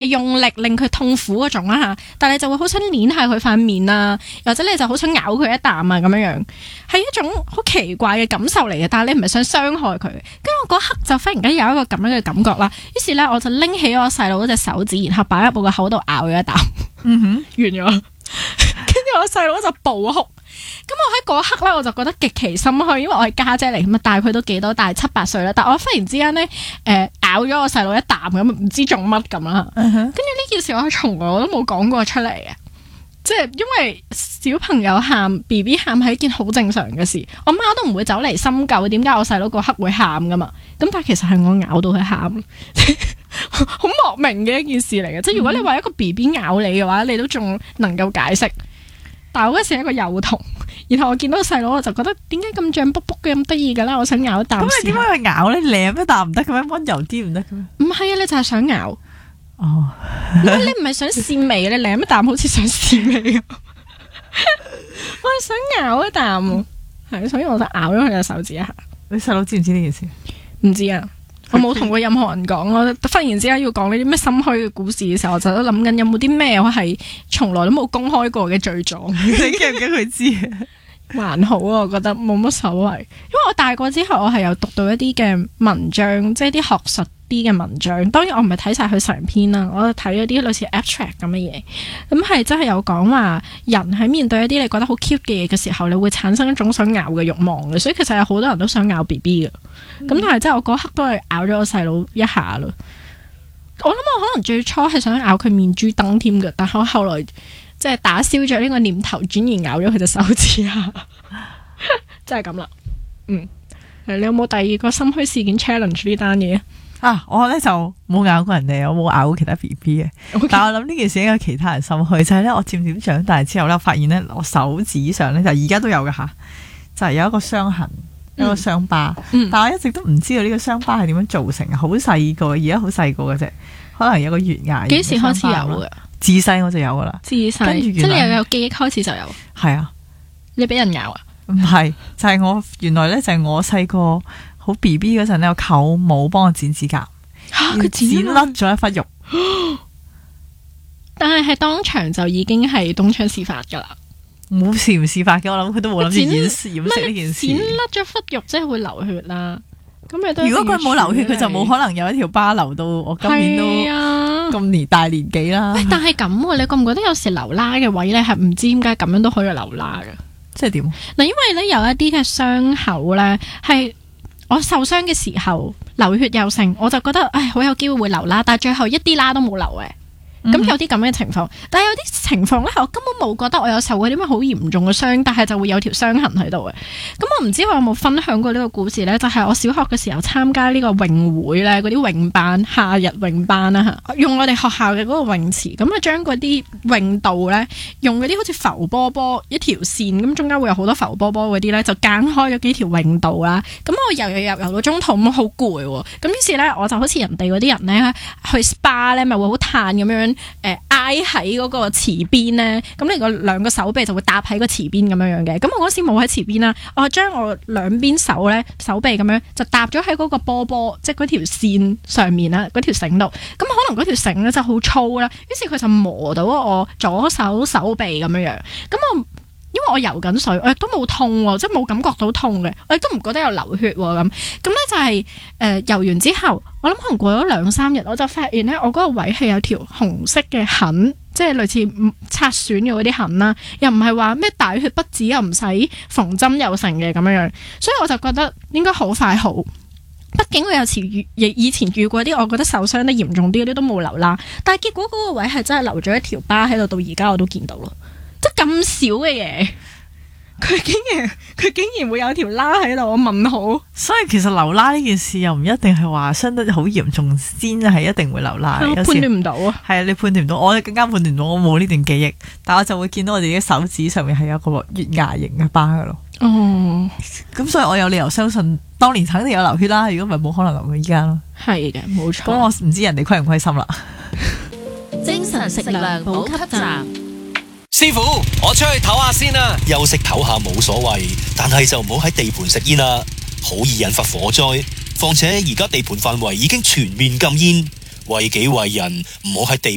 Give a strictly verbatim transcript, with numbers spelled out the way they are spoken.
用力令佢痛苦嗰種啊，但係你就會好想捏下佢塊面啊，或者你就好想咬佢一啖啊咁樣樣，係一種好奇怪嘅感受嚟嘅。但係你唔係想傷害佢，跟住我嗰刻就忽然間有一個咁樣嘅感覺啦。於是咧我就拎起我細佬嗰隻手指，然後擺喺我個口度咬咗一啖。嗯哼，完咗。跟住我細佬就暴哭。咁我喺嗰刻咧，我就覺得極其心虛，因為我係家姐嚟，咁啊大佢都幾多，大七八歲啦。但我忽然之間咧，誒、呃、咬咗我細佬一啖咁，唔知做乜咁啦。跟住呢件事我係從來我都冇講過出嚟嘅，即係因為小朋友喊 B B 喊係一件好正常嘅事，我媽都唔會走嚟深究點解我細佬嗰刻會喊噶嘛。咁但係其實係我咬到佢喊，好莫名嘅一件事嚟嘅。即係如果你話一個 B B 咬你嘅話，你都仲能夠解釋。但係我嗰時係一個幼童，然後我見到個細佬，我就覺得點解咁脹卜卜嘅咁得意㗎啦，我想咬一啖。咁你點解去咬咧？舐一啖唔得嘅咩？溫柔啲唔得嘅咩？ 唔係啊，你就係想咬。 哦， 唔係你唔係想試味，你舐一啖好似想試味咁。我係想咬一啖，係，所以我就咬咗佢隻手指一下。 你細佬知唔知呢件事？ 唔知啊。我冇同過任何人講，我忽然之間要講呢啲咩心虛嘅故事嘅時候，我就都諗緊有冇啲咩我係從來都冇公開過嘅罪狀。 你驚唔驚佢知啊？ 還好啊，我覺得冇乜所謂。因為我大個之後，我係有讀到一啲嘅文章，即係啲學術啲嘅文章。當然我唔係睇晒佢成篇啦，我睇咗啲類似 abstract 咁嘅嘢。咁係真係有講話，人喺面對一啲你覺得好 cute 嘅嘢嘅時候，你會產生一種想咬嘅慾望嘅。所以其實有好多人都想咬 B B 嘅。咁、嗯、但係真係我嗰刻都係咬咗我細佬一下咯。我諗我可能最初係想咬佢面珠燈添嘅，但係我後來即係打消咗呢個念頭，轉而咬咗佢隻手指啊！真係咁啦。嗯，你有冇第二個心虛事件 challenge 呢單嘢啊？我咧就冇咬過人哋，我冇咬過其他 B B 嘅。Okay. 但係我諗呢件事應該其他人心虛，就係咧我漸漸長大之後咧，我發現咧我手指上咧就而家都有㗎吓，就係有一個傷痕。一個傷疤，嗯、但我一直都唔知道呢個傷疤係點樣造成嘅，好細個，而家好細個嘅啫，可能有個月牙。幾時開始有嘅？自細我就有噶啦，自細，跟住即係你又有記憶開始就有。係啊，你俾人咬啊？唔係，就係、是、我原來咧就係我細個好 B B 嗰陣咧，我舅母幫我剪指甲，佢剪甩咗一忽肉，但係係當場就已經係東窗事發噶啦。冇事唔事發嘅，我諗佢都冇諗住掩掩飾呢件事。剪甩咗忽肉，即係會流血啦。咁咪都如果佢冇流血，佢就冇可能有一條疤流到我今年都咁年大年紀啦。喂，但係咁，你覺唔覺得有時流拉嘅位咧係唔知點解咁樣都可以流拉嘅？即係點？嗱，因為咧有一啲嘅傷口咧係我受傷嘅時候流血又成，我就覺得唉好有機會會流拉，但係最後一啲拉都冇流嘅。咁、嗯、有啲咁嘅情況，但係有啲情況咧，我根本冇覺得我有受過啲咩好嚴重嘅傷，但係就會有條傷痕喺度嘅。咁我唔知我有冇分享過呢個故事咧？就係、是、我小學嘅時候參加呢個泳會咧，嗰啲泳班、夏日泳班啦嚇，用我哋學校嘅嗰個泳池，咁啊將嗰啲泳道咧，用嗰啲好似浮波波一條線，咁中間會有好多浮波波嗰啲咧，就間開咗幾條泳道啦。咁我游游游游到中途咁好攰喎，咁於是咧我就好似人哋嗰啲人咧去 S P A 咧，咪會好嘆咁樣。誒挨喺嗰個池邊咧，咁你個兩個手臂就會搭喺個池邊咁樣樣嘅。咁我嗰時冇喺池邊啦，我將我兩邊手咧手臂咁樣就搭咗喺嗰個波波，即係嗰條線上面啦，嗰條繩度。咁可能嗰條繩咧就好粗啦，於是佢就磨到我左手手臂咁樣樣。咁我因為我游緊水，我亦都冇痛喎，即係冇感覺到痛嘅，我亦都唔覺得有流血喎咁。咁咧就係、是、誒、呃、游完之後，我諗可能過咗兩三日，我就發現咧我嗰個位係有條紅色嘅痕，即係類似擦損嘅嗰啲痕啦，又唔係話咩大血不止，又唔使縫針又成嘅咁樣樣，所以我就覺得應該好快好。畢竟我有時遇以前遇過啲，我覺得受傷得嚴重啲嗰啲都冇流啦，但係結果嗰個位係真係留咗一條疤喺度，到而家我都見到咯。即係咁少嘅嘢，佢竟然佢竟然會有條疤喺度，我問號。所以其實流疤呢件事又唔一定係話傷得好嚴重先係一定會流疤。我判斷唔到啊。係啊，你判斷唔到，我更加判斷唔到，我冇呢段記憶，但我就會見到我哋啲手指上面係有個月牙形嘅疤噶咯。哦，咁所以我有理由相信當年肯定有流血啦，如果唔係冇可能流到依家咯。係嘅，冇錯。咁我唔知人哋虧唔虧心啦。精神食糧補給站。 師傅，我出去唞下先啦，休息唞下冇所謂，但係就唔好喺地盤食煙啦，好易引發火災。況且而家地盤範圍已經全面禁煙，為己為人，唔好喺地